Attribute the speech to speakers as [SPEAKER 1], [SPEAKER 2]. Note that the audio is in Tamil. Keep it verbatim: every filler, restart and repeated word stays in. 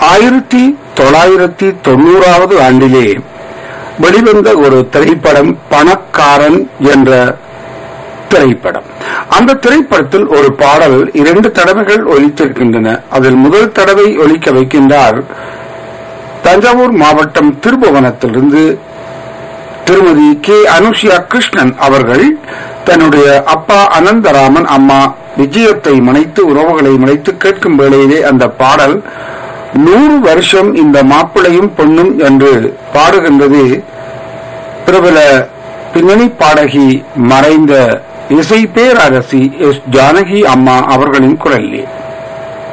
[SPEAKER 1] ஆயிரத்தி தொள்ளாயிரத்தி தொண்ணூறாவது ஆண்டிலே வெளிவந்த ஒரு திரைப்படம் பணக்காரன் என்ற திரைப்படம். அந்த திரைப்படத்தில் ஒரு பாடல் இரண்டு தடவைகள் ஒலித்திருக்கின்றன. அதில் முதல் தடவை ஒலிக்க வைக்கின்றார் தஞ்சாவூர் மாவட்டம் திருபுவனத்திலிருந்து திருமதி கே அனுஷியா கிருஷ்ணன் அவர்கள் தன்னுடைய அப்பா அனந்தராமன் அம்மா விஜயத்தை மனைத்து உறவுகளை மனைத்து கேட்கும் வேளையிலே அந்த பாடல் நூறு வருஷம் இந்த மாப்பிளையும் பொண்ணும் என்று பாடுகின்றது பிரபல பின்னணி பாடகி மறைந்த இசை பேரரசி எஸ் ஜானகி அம்மா அவர்களின் குரலிலே.